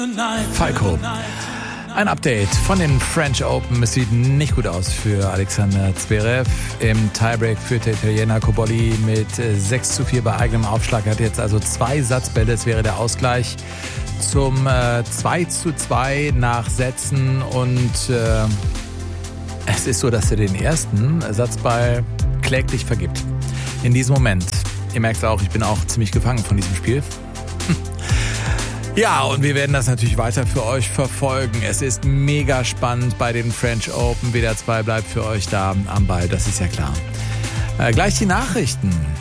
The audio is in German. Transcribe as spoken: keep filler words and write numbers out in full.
Falco. Ein Update von den French Open. Es sieht nicht gut aus für Alexander Zverev. Im Tiebreak führt der Italiener Cobolli mit sechs zu vier bei eigenem Aufschlag. Er hat jetzt also zwei Satzbälle. Es wäre der Ausgleich zum äh, zwei zu zwei nach Sätzen. Und äh, es ist so, dass er den ersten Satzball kläglich vergibt. In diesem Moment. Ihr merkt auch, ich bin auch ziemlich gefangen von diesem Spiel. Ja, und wir werden das natürlich weiter für euch verfolgen. Es ist mega spannend bei den French Open. W D R zwei bleibt für euch da am Ball, das ist ja klar. Äh, gleich die Nachrichten.